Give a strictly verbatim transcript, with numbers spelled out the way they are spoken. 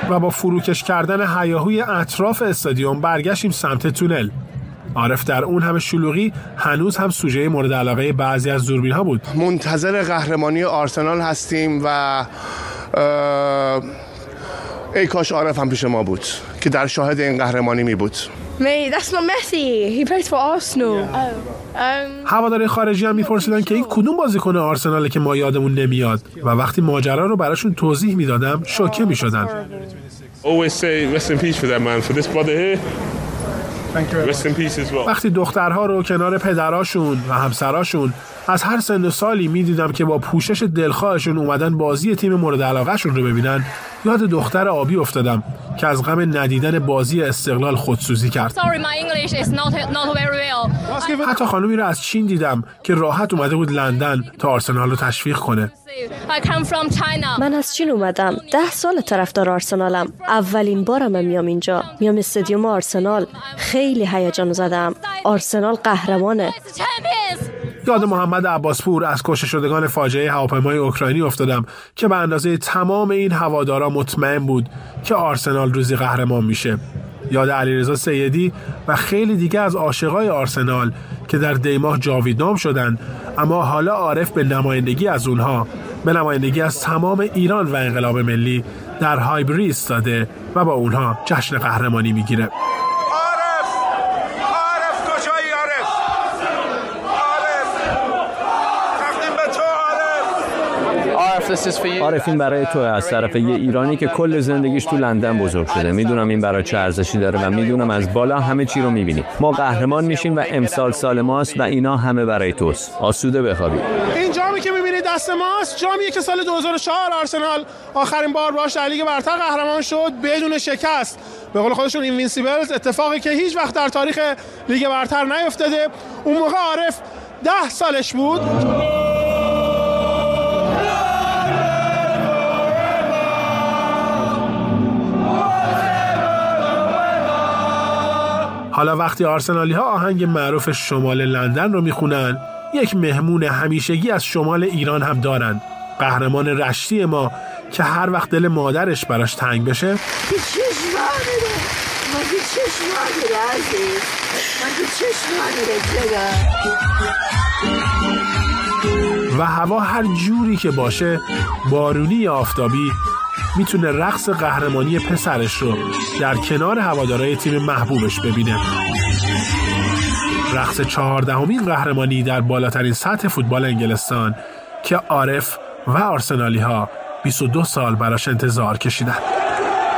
و با فروکش کردن هیاهوی اطراف استادیوم برگشتیم سمت تونل. عارف در اون همه شلوغی هنوز هم سوژه مورد علاقه بعضی از دوربین‌ها بود. منتظر قهرمانی آرسنال هستیم و ای کاش عارف هم پیش ما بود که در شاهد این قهرمانی می بود. Mate, that's not Messi. He plays for Arsenal. Oh. Um... هواداری خارجی هم میپرسیدن که این کدوم بازیکن آرسناله که ما یادمون نمیاد و وقتی ماجرا رو براشون توضیح میدادم شوکه میشدن. Always say rest in peace for that man, for this brother here. Rest in peace as well. وقتی دخترها رو کنار پدراشون و همسراشون از هر سن و سالی میدیدم که با پوشش دلخواهشون اومدن بازی تیم مورد علاقهشون رو ببینن، یاد دختر آبی افتادم که از غم ندیدن بازی استقلال خودسوزی کرد. Sorry, my English is not not very well. حتی خانومی رو از چین دیدم که راحت اومده بود لندن تا آرسنال رو تشویق کنه. I come from China. من از چین اومدم. ده سال طرفدار آرسنالم. اولین بارم میام اینجا. میام استادیوم آرسنال. خیلی هیجان زدم. آرسنال قهرمانه. یاد محمد عباسپور از کشته شدگان فاجعه هواپیمای اوکراینی افتادم که به اندازه تمام این هوادارا مطمئن بود که آرسنال روزی قهرمان میشه. یاد علیرضا سیدی و خیلی دیگه از عاشقای آرسنال که در دیماه جاویدنام شدن، اما حالا عارف به نمایندگی از اونها، به نمایندگی از تمام ایران و انقلاب ملی در هایبری ایستاده و با اونها جشن قهرمانی میگیره. عارف این برای تو از طرف یه ایرانی که کل زندگیش تو لندن بزرگ شده. میدونم این برای چه ارزشی داره و میدونم از بالا همه چی رو میبینی. ما قهرمان میشیم و امسال سال ماست و اینا همه برای توست. آسوده بخوابی. این جامی که میبینید دست ماست جامیه که سال دو هزار و چهار آرسنال آخرین بار باش در لیگ برتر قهرمان شد بدون شکست. به قول خودشون اینوینسیبلز، اتفاقی که هیچ وقت در تاریخ لیگ برتر نیفتاده. اون موقع عارف ده سالش بود. حالا وقتی آرسنالی ها آهنگ معروف شمال لندن رو میخونن، یک مهمون همیشگی از شمال ایران هم دارن. قهرمان رشتی ما که هر وقت دل مادرش براش تنگ بشه و هوا هر جوری که باشه، بارونی یا آفتابی، میتونه رقص قهرمانی پسرش رو در کنار هوادارهای تیم محبوبش ببینه. رقص چهاردهمین قهرمانی در بالاترین سطح فوتبال انگلستان که عارف و آرسنالی ها بیست و دو سال براش انتظار کشیدن.